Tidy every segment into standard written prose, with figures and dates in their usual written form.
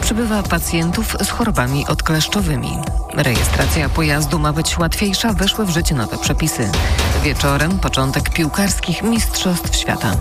Przybywa pacjentów z chorobami odkleszczowymi. Rejestracja pojazdu ma być łatwiejsza, weszły w życie nowe przepisy. Wieczorem początek piłkarskich Mistrzostw Świata.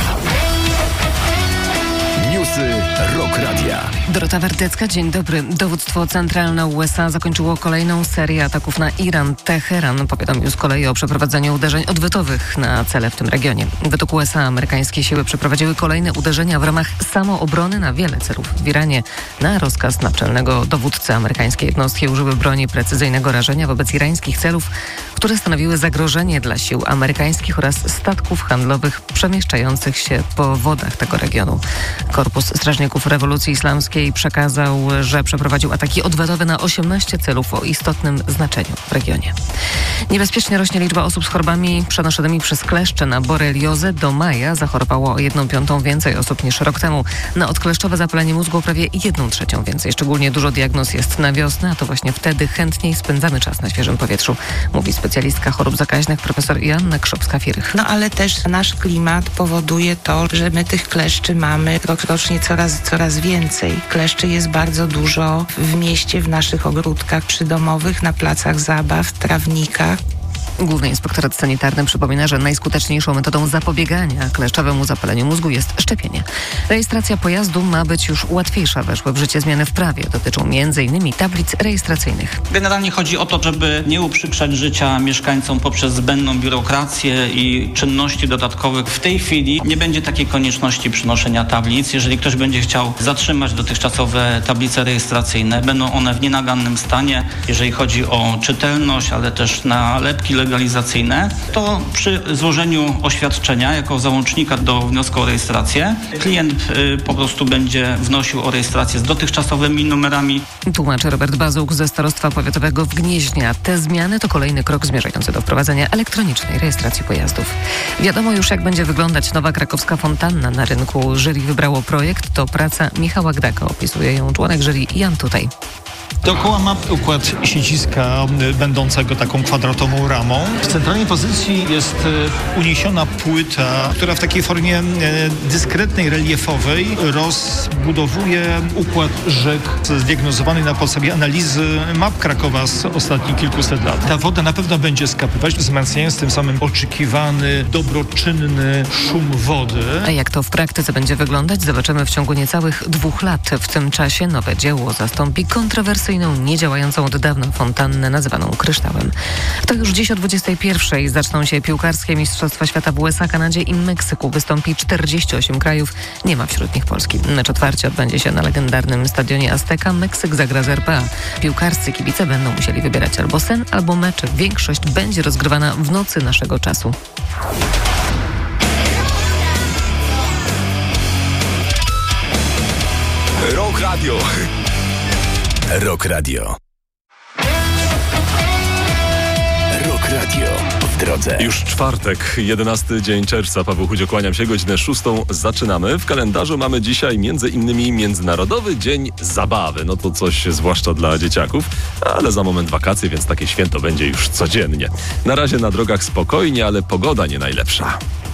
Newsy Rock Radia. Dorota Wardecka, dzień dobry. Dowództwo centralne USA zakończyło kolejną serię ataków na Iran. Teheran powiadomił z kolei o przeprowadzeniu uderzeń odwetowych na cele w tym regionie. Według USA amerykańskie siły przeprowadziły kolejne uderzenia w ramach samoobrony na wiele celów w Iranie. Na rozkaz naczelnego dowódcy amerykańskie jednostki użyły broni precyzyjnego rażenia wobec irańskich celów, które stanowiły zagrożenie dla sił amerykańskich oraz statków handlowych przemieszczających się po wodach tego regionu. Korpus Strażników Rewolucji Islamskiej przekazał, że przeprowadził ataki odwetowe na 18 celów o istotnym znaczeniu w regionie. Niebezpiecznie rośnie liczba osób z chorobami przenoszonymi przez kleszcze. Na boreliozę do maja zachorowało o 1/5 więcej osób niż rok temu. Na odkleszczowe zapalenie mózgu o prawie 1/3 więcej. Szczególnie dużo diagnoz jest na wiosnę, a to właśnie wtedy chętniej spędzamy czas na świeżym powietrzu, mówi specjalistka chorób zakaźnych profesor Joanna Krzopska-Firych. Ale też nasz klimat powoduje to, że my tych kleszczy mamy rokrocznie coraz więcej. Kleszczy jest bardzo dużo w mieście, w naszych ogródkach przydomowych, na placach zabaw, trawnikach. Główny Inspektorat Sanitarny przypomina, że najskuteczniejszą metodą zapobiegania kleszczowemu zapaleniu mózgu jest szczepienie. Rejestracja pojazdu ma być już łatwiejsza. Weszły w życie zmiany w prawie. Dotyczą m.in. tablic rejestracyjnych. Generalnie chodzi o to, żeby nie uprzykrzać życia mieszkańcom poprzez zbędną biurokrację i czynności dodatkowych. W tej chwili nie będzie takiej konieczności przynoszenia tablic. Jeżeli ktoś będzie chciał zatrzymać dotychczasowe tablice rejestracyjne, będą one w nienagannym stanie. Jeżeli chodzi o czytelność, ale też nalepki legalizacyjne, to przy złożeniu oświadczenia jako załącznika do wniosku o rejestrację klient po prostu będzie wnosił o rejestrację z dotychczasowymi numerami. Tłumaczy Robert Bazuk ze Starostwa Powiatowego w Gnieźnie. Te zmiany to kolejny krok zmierzający do wprowadzenia elektronicznej rejestracji pojazdów. Wiadomo już, jak będzie wyglądać nowa krakowska fontanna na rynku. Jury wybrało projekt, to praca Michała Gdaka. Opisuje ją członek jury Jan Tutaj. Dookoła ma układ siedziska będącego taką kwadratową ramą. W centralnej pozycji jest uniesiona płyta, która w takiej formie dyskretnej, reliefowej rozbudowuje układ rzek zdiagnozowany na podstawie analizy map Krakowa z ostatnich kilkuset lat. Ta woda na pewno będzie skapywać, wzmacniając tym samym oczekiwany, dobroczynny szum wody. A jak to w praktyce będzie wyglądać, zobaczymy w ciągu niecałych 2 lat. W tym czasie nowe dzieło zastąpi kontrowersyjną, niedziałającą od dawna fontannę nazywaną kryształem. To już dziś o 21:00 zaczną się piłkarskie Mistrzostwa Świata w USA, Kanadzie i Meksyku. Wystąpi 48 krajów, nie ma wśród nich Polski. Mecz otwarcie odbędzie się na legendarnym stadionie Azteca. Meksyk zagra z RPA. Piłkarscy kibice będą musieli wybierać albo sen, albo mecze. Większość będzie rozgrywana w nocy naszego czasu. Rock Radio. Rock Radio. Rock Radio w drodze. Już czwartek, 11 dzień czerwca. Paweł Chudzio, kłaniam się, godzinę 6:00 zaczynamy. W kalendarzu mamy dzisiaj m.in. Międzynarodowy Dzień Zabawy. No to coś zwłaszcza dla dzieciaków, ale za moment wakacje, więc takie święto będzie już codziennie. Na razie na drogach spokojnie, ale pogoda nie najlepsza.